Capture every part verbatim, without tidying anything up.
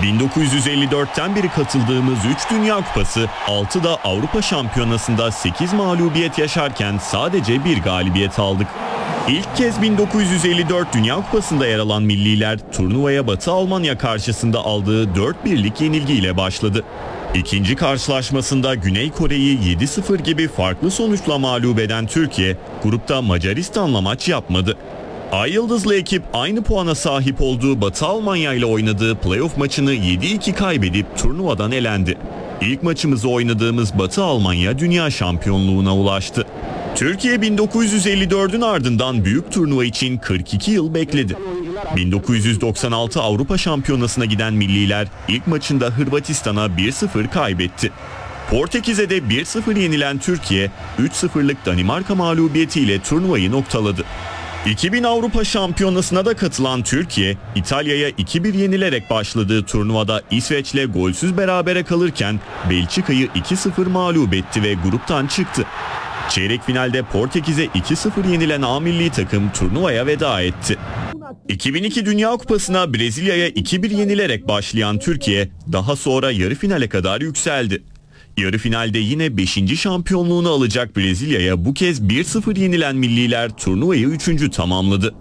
bin dokuz yüz elli dörtten beri katıldığımız üç Dünya Kupası, altıda Avrupa Şampiyonası'nda sekiz mağlubiyet yaşarken sadece bir galibiyet aldık. İlk kez bin dokuz yüz elli dört Dünya Kupası'nda yer alan milliler turnuvaya Batı Almanya karşısında aldığı dört birlik yenilgiyle başladı. İkinci karşılaşmasında Güney Kore'yi yedi sıfır gibi farklı sonuçla mağlup eden Türkiye, grupta Macaristan'la maç yapmadı. Ay Yıldızlı ekip aynı puana sahip olduğu Batı Almanya ile oynadığı playoff maçını yedi iki kaybedip turnuvadan elendi. İlk maçımızı oynadığımız Batı Almanya dünya şampiyonluğuna ulaştı. Türkiye bin dokuz yüz elli dördün ardından büyük turnuva için kırk iki yıl bekledi. bin dokuz yüz doksan altı Avrupa Şampiyonası'na giden milliler ilk maçında Hırvatistan'a bir sıfır kaybetti. Portekiz'e de bir sıfır yenilen Türkiye, üç sıfırlık Danimarka mağlubiyetiyle turnuvayı noktaladı. iki bin Avrupa Şampiyonası'na da katılan Türkiye, İtalya'ya iki bir yenilerek başladığı turnuvada İsveç'le golsüz berabere kalırken Belçika'yı iki sıfır mağlup etti ve gruptan çıktı. Çeyrek finalde Portekiz'e iki sıfır yenilen A milli takım turnuvaya veda etti. iki bin iki Dünya Kupası'na Brezilya'ya iki bir yenilerek başlayan Türkiye, daha sonra yarı finale kadar yükseldi. Yarı finalde yine beşinci şampiyonluğunu alacak Brezilya'ya bu kez bir sıfır yenilen milliler turnuvayı üçüncü tamamladı.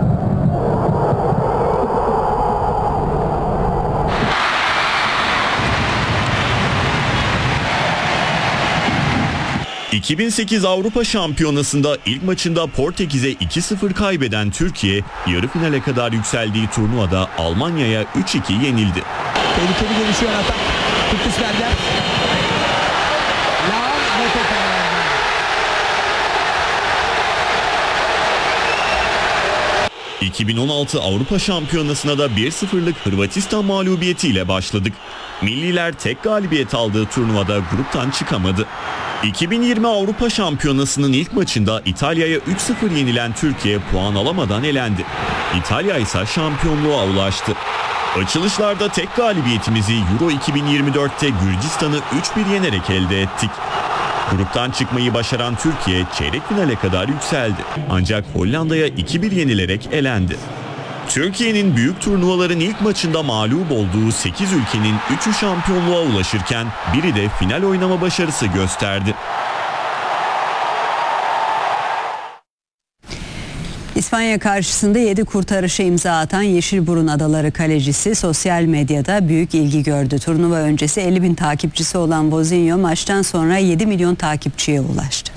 iki bin sekiz Avrupa Şampiyonası'nda ilk maçında Portekiz'e iki sıfır kaybeden Türkiye, yarı finale kadar yükseldiği turnuvada Almanya'ya üç iki yenildi. Tehlikeli gelişiyor atak. Kutlusberger. iki bin on altı Avrupa Şampiyonası'na da bir sıfırlık Hırvatistan mağlubiyetiyle başladık. Milliler tek galibiyet aldığı turnuvada gruptan çıkamadı. iki bin yirmi Avrupa Şampiyonası'nın ilk maçında İtalya'ya üç sıfır yenilen Türkiye puan alamadan elendi. İtalya ise şampiyonluğa ulaştı. Açılışlarda tek galibiyetimizi Euro iki bin yirmi dörtte Gürcistan'ı üç bir yenerek elde ettik. Gruptan çıkmayı başaran Türkiye çeyrek finale kadar yükseldi. Ancak Hollanda'ya iki bir yenilerek elendi. Türkiye'nin büyük turnuvaların ilk maçında mağlup olduğu sekiz ülkenin üçü şampiyonluğa ulaşırken biri de final oynama başarısı gösterdi. İspanya karşısında yedi kurtarışa imza atan Yeşilburun Adaları kalecisi sosyal medyada büyük ilgi gördü. Turnuva öncesi elli bin takipçisi olan Vozinho maçtan sonra yedi milyon takipçiye ulaştı.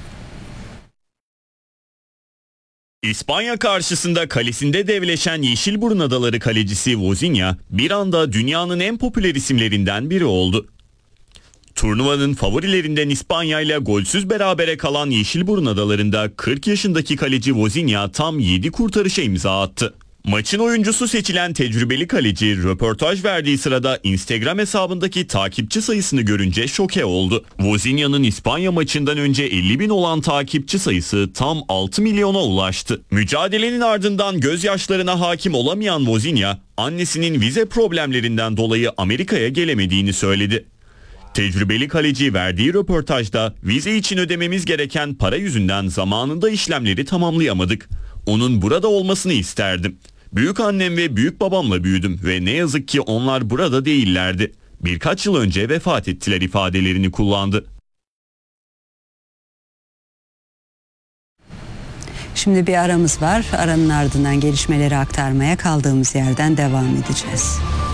İspanya karşısında kalesinde devleşen Yeşilburun Adaları kalecisi Vozinha bir anda dünyanın en popüler isimlerinden biri oldu. Turnuvanın favorilerinden İspanya ile golsüz berabere kalan Yeşilburun Adaları'nda kırk yaşındaki kaleci Vozinha tam yedi kurtarışa imza attı. Maçın oyuncusu seçilen tecrübeli kaleci röportaj verdiği sırada Instagram hesabındaki takipçi sayısını görünce şoke oldu. Vozinha'nın İspanya maçından önce elli bin olan takipçi sayısı tam altı milyona ulaştı. Mücadelenin ardından gözyaşlarına hakim olamayan Vozinha, annesinin vize problemlerinden dolayı Amerika'ya gelemediğini söyledi. Tecrübeli kaleci verdiği röportajda vize için ödememiz gereken para yüzünden zamanında işlemleri tamamlayamadık. Onun burada olmasını isterdim. Büyük annem ve büyük babamla büyüdüm ve ne yazık ki onlar burada değillerdi. Birkaç yıl önce vefat ettiler ifadelerini kullandı. Şimdi bir aramız var. Aranın ardından gelişmeleri aktarmaya kaldığımız yerden devam edeceğiz.